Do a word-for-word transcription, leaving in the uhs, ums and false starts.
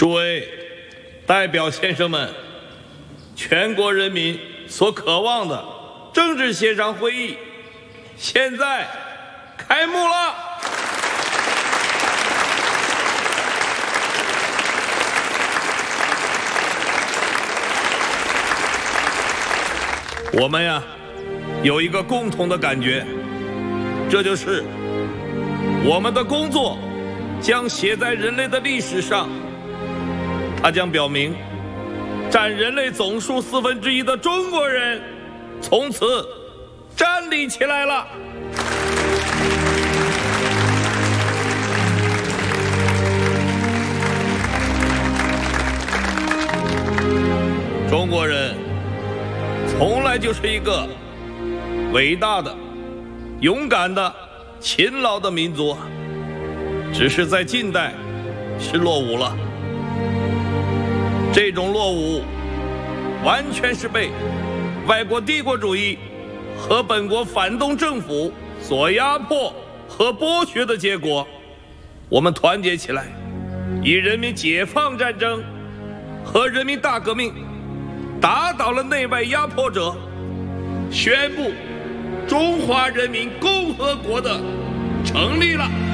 诸位代表先生们，全国人民所渴望的政治协商会议现在开幕了。我们呀，有一个共同的感觉，这就是我们的工作将写在人类的历史上，它将表明占人类总数四分之一的中国人从此站立起来了。中国人从来就是一个伟大的、勇敢的、勤劳的民族，只是在近代是落伍了。这种落伍完全是被外国帝国主义和本国反动政府所压迫和剥削的结果。我们团结起来，以人民解放战争和人民大革命打倒了内外压迫者，宣布中华人民共和国的成立了。